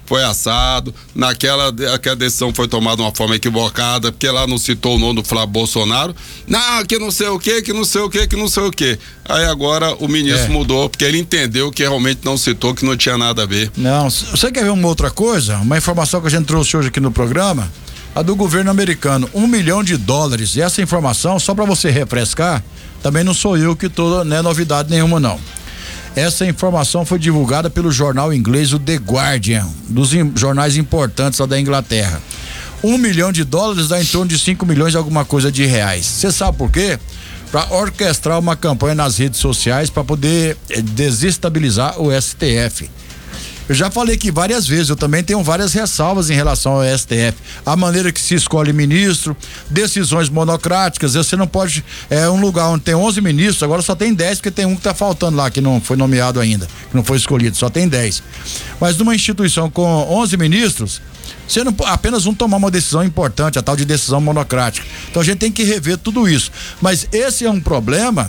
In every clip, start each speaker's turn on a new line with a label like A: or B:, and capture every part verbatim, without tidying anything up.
A: foi assado, naquela aquela decisão foi tomada de uma forma equivocada, porque lá não citou o nome do Flávio Bolsonaro, não, que não sei o que, que não sei o que, que não sei o que. Aí agora o ministro é. mudou, porque ele entendeu que realmente não citou, que não tinha nada a ver.
B: Não, você quer ver uma outra coisa? Uma informação que a gente trouxe hoje aqui no programa, a do governo americano, um milhão de dólares, e essa informação, só para você refrescar, também não sou eu que tô, não é novidade nenhuma não. Essa informação foi divulgada pelo jornal inglês, o The Guardian, dos im- jornais importantes lá da Inglaterra. Um milhão de dólares dá em torno de cinco milhões de alguma coisa de reais. Você sabe por quê? Para orquestrar uma campanha nas redes sociais para poder eh, desestabilizar o S T F. Eu já falei aqui várias vezes, eu também tenho várias ressalvas em relação ao S T F. A maneira que se escolhe ministro, decisões monocráticas, você não pode, é um lugar onde tem onze ministros, agora só tem dez, porque tem um que tá faltando lá, que não foi nomeado ainda, que não foi escolhido, só tem dez. Mas numa instituição com onze ministros, você não, apenas um tomar uma decisão importante, a tal de decisão monocrática. Então a gente tem que rever tudo isso. Mas esse é um problema,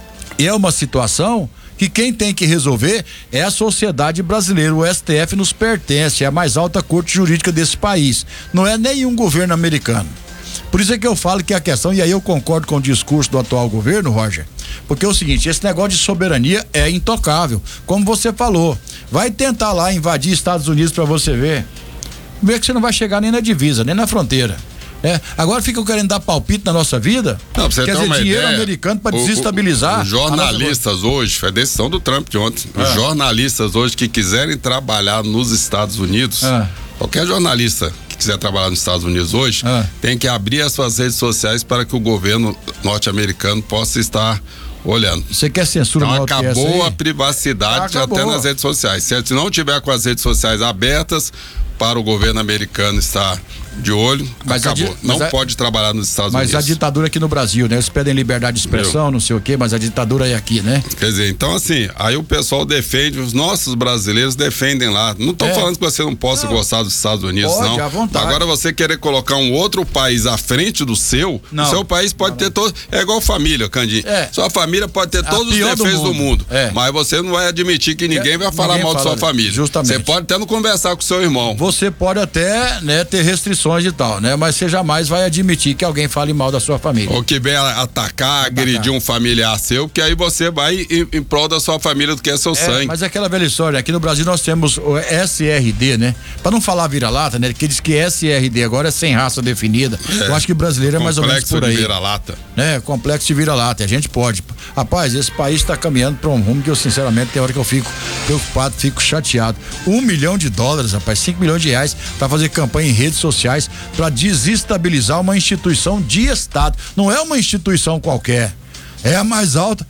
B: e é uma situação que quem tem que resolver é a sociedade brasileira. O S T F nos pertence, é a mais alta corte jurídica desse país. Não é nenhum governo americano. Por isso é que eu falo que a questão, e aí eu concordo com o discurso do atual governo, Roger, porque é o seguinte, esse negócio de soberania é intocável. Como você falou, vai tentar lá invadir Estados Unidos para você ver. Vê que você não vai chegar nem na divisa, nem na fronteira. É, agora ficam querendo dar palpite na nossa vida.
A: Não, pra você
B: quer
A: ter
B: dizer,
A: uma
B: dinheiro
A: ideia,
B: americano para
A: o,
B: desestabilizar.
A: o, os jornalistas hoje, foi a decisão do Trump de ontem. É. Os jornalistas hoje que quiserem trabalhar nos Estados Unidos, é. qualquer jornalista que quiser trabalhar nos Estados Unidos hoje, é. tem que abrir as suas redes sociais para que o governo norte-americano possa estar olhando.
B: Você quer censura?
A: Então acabou a privacidade ah, até nas redes sociais. Se não tiver com as redes sociais abertas para o governo americano estar de olho, mas acabou. Di- não a, pode trabalhar nos Estados
B: mas
A: Unidos.
B: Mas a ditadura aqui no Brasil, né? Eles pedem liberdade de expressão, Meu. não sei o quê, mas a ditadura é aqui, né?
A: Quer dizer, então assim, aí o pessoal defende, os nossos brasileiros defendem lá. Não tô é. falando que você não possa não. gostar dos Estados Unidos,
B: pode,
A: não.
B: À vontade.
A: Agora você querer colocar um outro país à frente do seu, não. o seu país pode não, ter todo. É igual família, Candinho. É. Sua família pode ter a todos os defeitos do mundo, do mundo é. mas você não vai admitir que ninguém é. vai falar ninguém mal fala da sua família.
B: Justamente.
A: Você pode até não conversar com o seu irmão.
B: Você pode até, né, ter restrições e tal, né? Mas você jamais vai admitir que alguém fale mal da sua família.
A: Ou que vem atacar, atacar, agredir um familiar seu, que aí você vai em, em prol da sua família, do que é seu é, sangue.
B: Mas é aquela velha história, aqui no Brasil nós temos o S R D, né? Pra não falar vira-lata, né? Que diz que S R D agora é sem raça definida. É, eu acho que brasileiro é mais ou menos por aí.
A: Complexo de vira-lata.
B: É, complexo de vira-lata, a gente pode. Rapaz, esse país tá caminhando pra um rumo que eu sinceramente tem hora que eu fico preocupado, fico chateado. Um milhão de dólares, rapaz, cinco milhões de reais pra fazer campanha em redes sociais pra desestabilizar uma instituição de Estado. Não é uma instituição qualquer, é a mais alta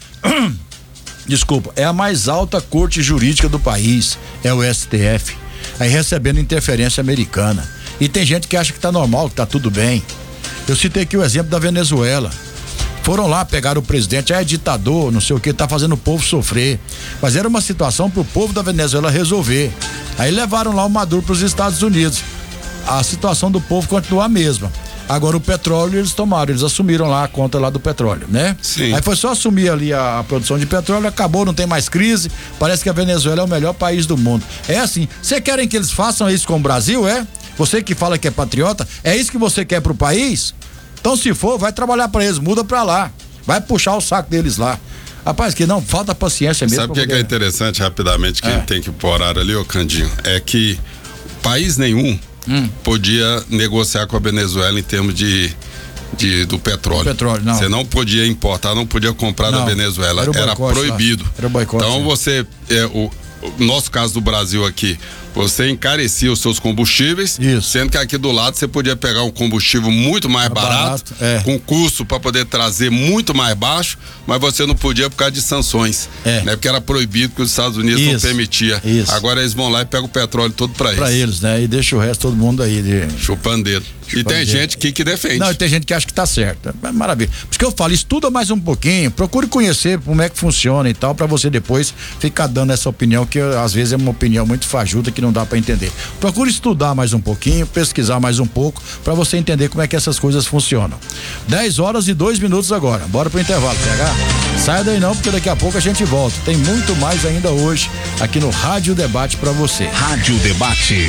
B: desculpa, é a mais alta corte jurídica do país, é o S T F, aí recebendo interferência americana, e tem gente que acha que tá normal, que tá tudo bem. Eu citei aqui o exemplo da Venezuela. Foram lá, pegaram o presidente, é ditador, não sei o que, tá fazendo o povo sofrer. Mas era uma situação pro povo da Venezuela resolver. Aí levaram lá o Maduro pros Estados Unidos. A situação do povo continua a mesma. Agora o petróleo eles tomaram, eles assumiram lá a conta lá do petróleo, né?
A: Sim.
B: Aí foi só assumir ali a, a produção de petróleo, acabou, não tem mais crise, parece que a Venezuela é o melhor país do mundo. É assim, você querem que eles façam isso com o Brasil, é? Você que fala que é patriota, é isso que você quer pro país? Então se for, vai trabalhar pra eles, muda pra lá, vai puxar o saco deles lá. Rapaz, que não, falta paciência mesmo.
A: Sabe o que, poder... que é interessante, rapidamente, que é. tem que pôr horário ali, ô Candinho? É que país nenhum hum. podia negociar com a Venezuela em termos de, de do petróleo.
B: petróleo não.
A: Você não podia importar, não podia comprar não. da Venezuela, era, era proibido.
B: Era boicote,
A: então
B: né?
A: você, é, o, o nosso caso do Brasil aqui, você encarecia os seus combustíveis,
B: Isso.
A: sendo que aqui do lado você podia pegar um combustível muito mais é barato, barato é. com custo para poder trazer muito mais baixo, mas você não podia por causa de sanções, é. né? Porque era proibido, que os Estados Unidos Isso. não permitia.
B: Isso.
A: Agora eles vão lá e pegam o petróleo todo para eles.
B: Para eles, né? E deixa o resto todo mundo aí de...
A: chupando dedo. E tem gente que, que defende.
B: Não, e tem gente que acha que tá certo. É maravilha. Por isso que eu falo, estuda mais um pouquinho, procure conhecer como é que funciona e tal, pra você depois ficar dando essa opinião, que às vezes é uma opinião muito fajuta que não dá pra entender. Procure estudar mais um pouquinho, pesquisar mais um pouco, pra você entender como é que essas coisas funcionam. dez horas e dois minutos agora. Bora pro intervalo, P H. Saia daí não, porque daqui a pouco a gente volta. Tem muito mais ainda hoje aqui no Rádio Debate pra você.
C: Rádio Debate.